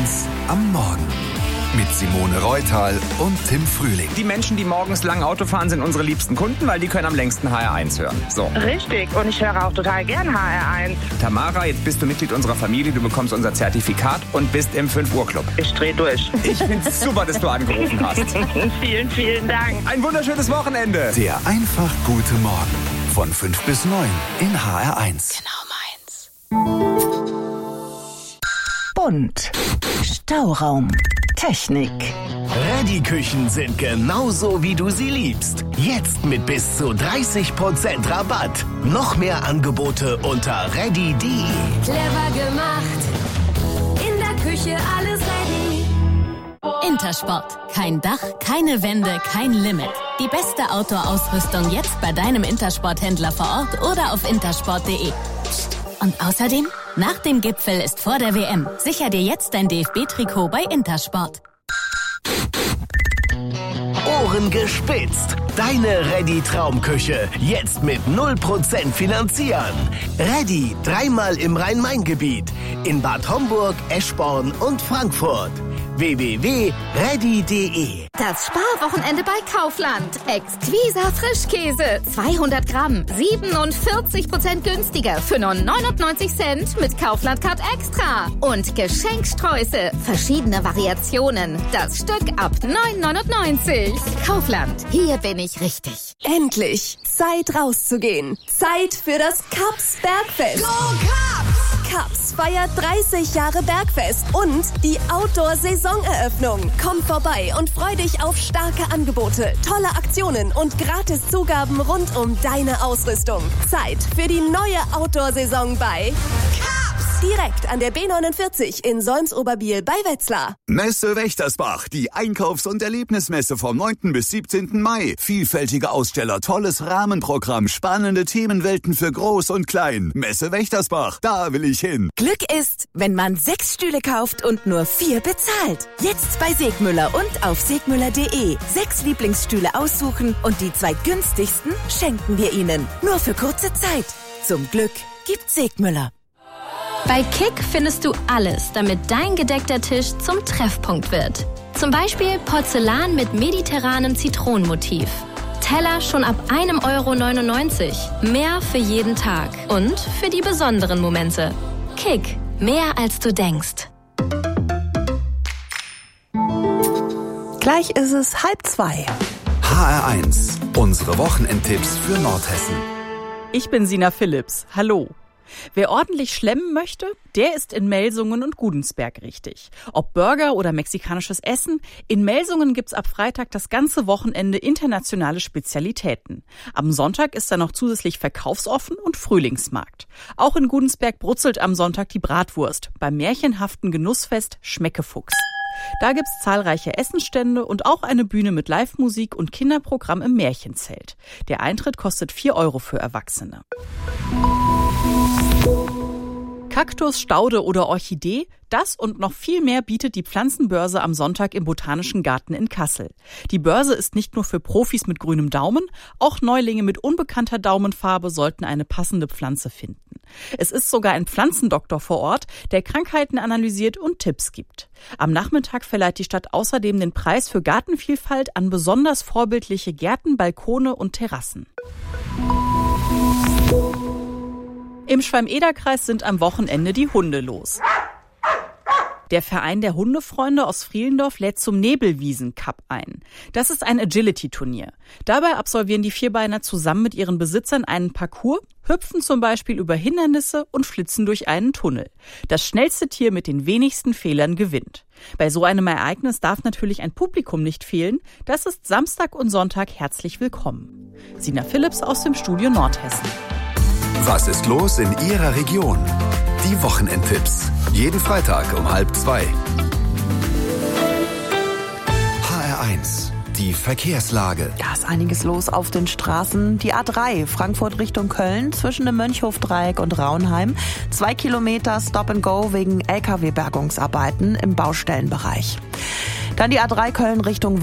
HR1 am Morgen. Mit Simone Reutal und Tim Frühling. Die Menschen, die morgens lang Auto fahren, sind unsere liebsten Kunden, weil die können am längsten HR1 hören. So. Richtig, und ich höre auch total gern HR1. Tamara, jetzt bist du Mitglied unserer Familie, du bekommst unser Zertifikat und bist im 5-Uhr-Club. Ich dreh durch. Ich find's super, dass du angerufen hast. Vielen, vielen Dank. Ein wunderschönes Wochenende. Der einfach gute Morgen. Von 5 bis 9 in HR1. Genau meins. Bunt. Stauraum. Technik. Reddy-Küchen sind genauso, wie du sie liebst. Jetzt mit bis zu 30% Rabatt. Noch mehr Angebote unter reddy.de. Clever gemacht. In der Küche alles ready. Intersport. Kein Dach, keine Wände, kein Limit. Die beste Outdoor-Ausrüstung jetzt bei deinem Intersport-Händler vor Ort oder auf intersport.de. Und außerdem, nach dem Gipfel ist vor der WM. Sicher dir jetzt dein DFB-Trikot bei Intersport. Ohren gespitzt. Deine Reddy-Traumküche. Jetzt mit 0% finanzieren. Reddy 3-mal im Rhein-Main-Gebiet. In Bad Homburg, Eschborn und Frankfurt. www.reddy.de. Das Sparwochenende bei Kaufland. Exquisa Frischkäse. 200 Gramm. 47% günstiger für nur 99 Cent mit Kaufland Card Extra. Und Geschenksträuße. Verschiedene Variationen. Das Stück ab 9,99. Kaufland. Hier bin ich richtig. Endlich. Zeit rauszugehen. Zeit für das Kaps Bergfest. Go Kaps! Kaps feiert 30 Jahre Bergfest und die Outdoor-Saisoneröffnung. Komm vorbei und freu dich auf starke Angebote, tolle Aktionen und gratis Zugaben rund um deine Ausrüstung. Zeit für die neue Outdoor-Saison bei Kaps! Direkt an der B49 in Solms-Oberbiel bei Wetzlar. Messe Wächtersbach, die Einkaufs- und Erlebnismesse vom 9. bis 17. Mai. Vielfältige Aussteller, tolles Rahmenprogramm, spannende Themenwelten für Groß und Klein. Messe Wächtersbach, da will ich hin. Glück ist, wenn man 6 Stühle kauft und nur 4 bezahlt. Jetzt bei Segmüller und auf segmüller.de. 6 Lieblingsstühle aussuchen und die 2 günstigsten schenken wir Ihnen. Nur für kurze Zeit. Zum Glück gibt Segmüller. Bei Kick findest du alles, damit dein gedeckter Tisch zum Treffpunkt wird. Zum Beispiel Porzellan mit mediterranem Zitronenmotiv. Teller schon ab 1,99 €. Mehr für jeden Tag und für die besonderen Momente. Kick, mehr als du denkst. Gleich ist es 1:30. HR1, unsere Wochenendtipps für Nordhessen. Ich bin Sina Philipps. Hallo. Wer ordentlich schlemmen möchte, der ist in Melsungen und Gudensberg richtig. Ob Burger oder mexikanisches Essen, in Melsungen gibt's ab Freitag das ganze Wochenende internationale Spezialitäten. Am Sonntag ist da noch zusätzlich verkaufsoffen und Frühlingsmarkt. Auch in Gudensberg brutzelt am Sonntag die Bratwurst beim märchenhaften Genussfest Schmeckefuchs. Da gibt's zahlreiche Essensstände und auch eine Bühne mit Live-Musik und Kinderprogramm im Märchenzelt. Der Eintritt kostet 4 € für Erwachsene. Kaktus, Staude oder Orchidee, das und noch viel mehr bietet die Pflanzenbörse am Sonntag im Botanischen Garten in Kassel. Die Börse ist nicht nur für Profis mit grünem Daumen, auch Neulinge mit unbekannter Daumenfarbe sollten eine passende Pflanze finden. Es ist sogar ein Pflanzendoktor vor Ort, der Krankheiten analysiert und Tipps gibt. Am Nachmittag verleiht die Stadt außerdem den Preis für Gartenvielfalt an besonders vorbildliche Gärten, Balkone und Terrassen. Im Schwalm-Eder-Kreis sind am Wochenende die Hunde los. Der Verein der Hundefreunde aus Frielendorf lädt zum Nebelwiesen-Cup ein. Das ist ein Agility-Turnier. Dabei absolvieren die Vierbeiner zusammen mit ihren Besitzern einen Parcours, hüpfen zum Beispiel über Hindernisse und flitzen durch einen Tunnel. Das schnellste Tier mit den wenigsten Fehlern gewinnt. Bei so einem Ereignis darf natürlich ein Publikum nicht fehlen. Das ist Samstag und Sonntag herzlich willkommen. Sina Philipps aus dem Studio Nordhessen. Was ist los in Ihrer Region? Die Wochenendtipps. Jeden Freitag um 1:30. HR1. Die Verkehrslage. Da ist einiges los auf den Straßen. Die A3 Frankfurt Richtung Köln zwischen dem Mönchhofdreieck und Raunheim. 2 Kilometer Stop and Go wegen LKW-Bergungsarbeiten im Baustellenbereich. Dann die A3 Köln Richtung